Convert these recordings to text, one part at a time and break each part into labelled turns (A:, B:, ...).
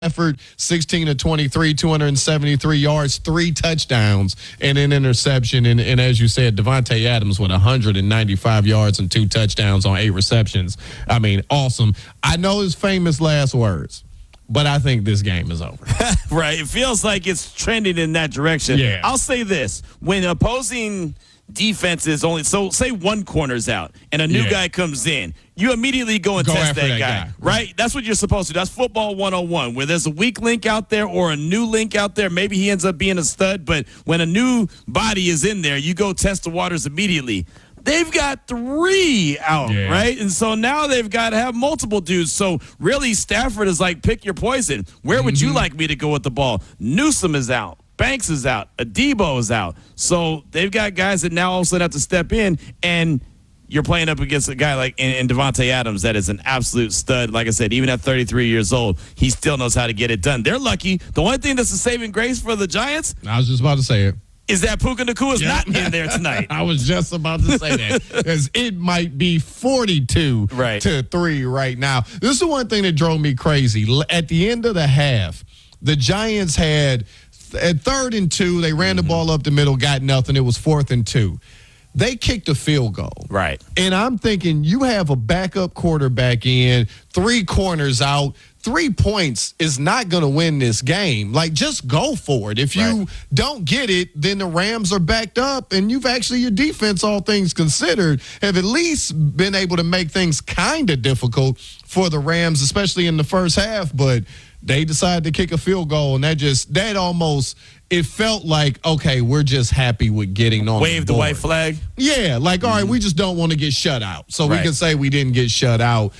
A: Effort, 16 to 23, 273 yards, 3 touchdowns, and an interception. And as you said, Davante Adams with 195 yards and 2 touchdowns on 8 receptions. I mean, awesome. I know his famous last words, but I think this game is over.
B: Right. It feels like it's trending in that direction.
A: Yeah.
B: I'll say this. When opposing defenses only, so say one corner's out and a new guy comes in, you immediately go and test that guy, right? That's what you're supposed to do. That's football 101. Where there's a weak link out there or a new link out there, maybe he ends up being a stud, but when a new body is in there, you go test the waters immediately. They've got 3 out, right? And so now they've got to have multiple dudes. So really, Stafford is like, pick your poison. Where would you like me to go with the ball? Newsome is out. Banks is out. Adebo is out. So they've got guys that now all of a sudden have to step in, and you're playing up against a guy like in Davante Adams that is an absolute stud. Like I said, even at 33 years old, he still knows how to get it done. They're lucky. The only thing that's a saving grace for the Giants,
A: I was just about to say it,
B: is that Puka Nacua is not in there tonight.
A: I was just about to say that, because it might be 42 to 3 right now. This is the one thing that drove me crazy. At the end of the half, the Giants had, at 3rd and 2, they ran the ball up the middle, got nothing. It was 4th and 2. They kicked a field goal.
B: Right.
A: And I'm thinking, you have a backup quarterback in, 3 corners out. 3 points is not going to win this game. Like, just go for it. If you don't get it, then the Rams are backed up, and you've actually, your defense, all things considered, have at least been able to make things kind of difficult for the Rams, especially in the first half. But they decided to kick a field goal, and that almost, it felt like, okay, we're just happy with getting on
B: Wave the white flag?
A: Yeah, like, all right, we just don't want to get shut out. So we can say we didn't get shut out.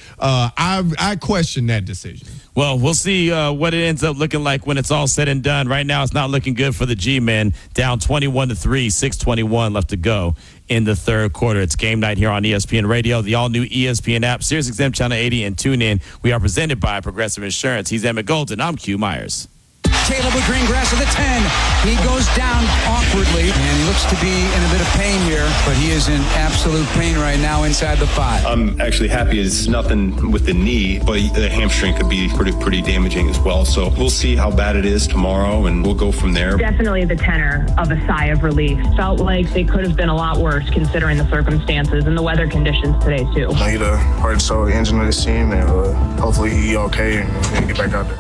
A: I question that decision.
B: Well, we'll see what it ends up looking like when it's all said and done. Right now, it's not looking good for the G-men. Down 21-3, 6:21 left to go in the third quarter. It's game night here on ESPN Radio, the all-new ESPN app, SiriusXM Channel 80, and TuneIn. We are presented by Progressive Insurance. He's Emmett Golden. I'm Q Myers.
C: Caleb with green grass at the 10. He goes down awkwardly and looks to be in a bit of pain here, but he is in absolute pain right now inside the 5.
D: I'm actually happy it's nothing with the knee, but the hamstring could be pretty damaging as well. So we'll see how bad it is tomorrow, and we'll go from there.
E: Definitely the tenor of a sigh of relief. Felt like they could have been a lot worse considering the circumstances and the weather conditions today, too.
F: He's the heart and soul engine of this team, and hopefully he's okay and we can get back out there.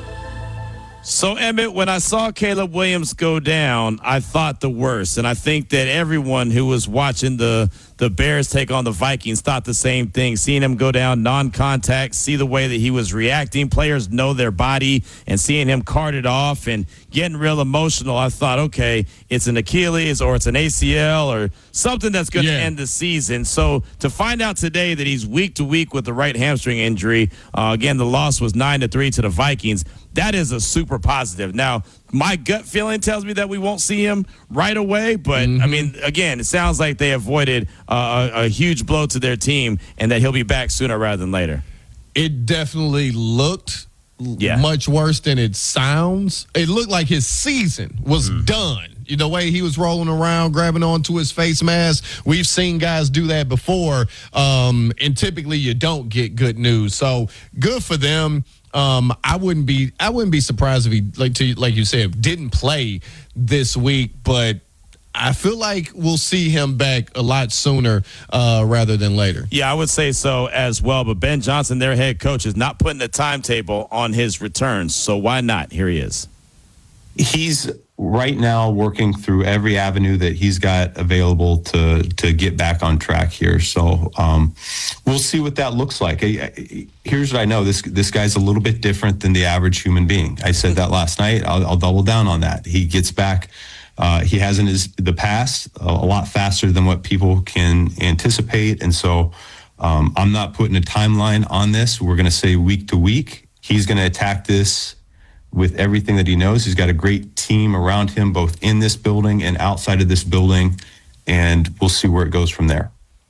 B: So, Emmett, when I saw Caleb Williams go down, I thought the worst. And I think that everyone who was watching the Bears take on the Vikings thought the same thing. Seeing him go down, non-contact, see the way that he was reacting. Players know their body, and seeing him carted off and getting real emotional, I thought, okay, it's an Achilles or it's an ACL or something that's going to end the season. So to find out today that he's week to week with the right hamstring injury, again, the loss was 9-3 to the Vikings. That is a super positive. Now, my gut feeling tells me that we won't see him right away, but, I mean, again, it sounds like they avoided a huge blow to their team and that he'll be back sooner rather than later.
A: It definitely looked much worse than it sounds. It looked like his season was done. The way he was rolling around, grabbing onto his face mask. We've seen guys do that before, and typically you don't get good news. So good for them. I wouldn't be surprised if he, like you said, didn't play this week, but I feel like we'll see him back a lot sooner rather than later.
B: Yeah, I would say so as well. But Ben Johnson, their head coach, is not putting a timetable on his returns. So why not? Here he is.
G: He's right now working through every avenue that he's got available to get back on track here. So we'll see what that looks like. Here's what I know. This guy's a little bit different than the average human being. I said that last night. I'll double down on that. He gets back. He has in the past a lot faster than what people can anticipate. And so I'm not putting a timeline on this. We're going to say week to week. He's going to attack this with everything that he knows. He's got a great team around him, both in this building and outside of this building, and we'll see where it goes from there.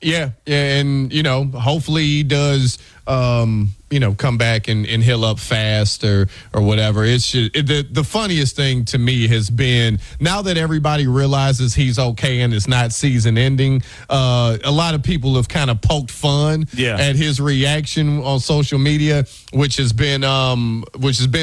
A: Yeah, and hopefully he does. Come back and heal up fast or whatever. The funniest thing to me has been now that everybody realizes he's okay and it's not season ending. A lot of people have kind of poked fun at his reaction on social media, which has been